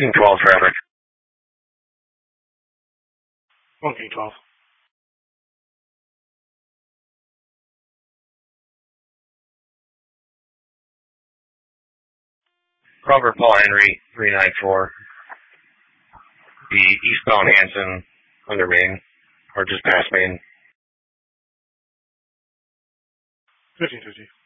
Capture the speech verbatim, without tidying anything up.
King twelve traffic. One King twelve. Robert Paul Henry, three nine four. The eastbound Hanson under Main, or just past Main. fifteen fifty.